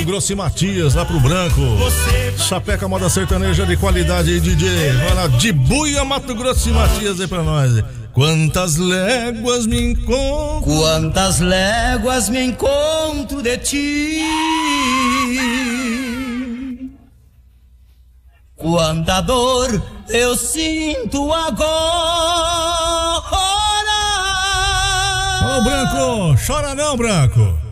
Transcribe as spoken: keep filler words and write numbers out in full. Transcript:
Mato Grosso e Matias, lá pro Branco. Chapeca Moda Sertaneja de qualidade, D J. Olha, de Buia, Mato Grosso e Matias aí pra nós. Quantas léguas me encontro, quantas léguas me encontro de ti, quanta dor eu sinto agora. Ô, Branco, chora não, Branco.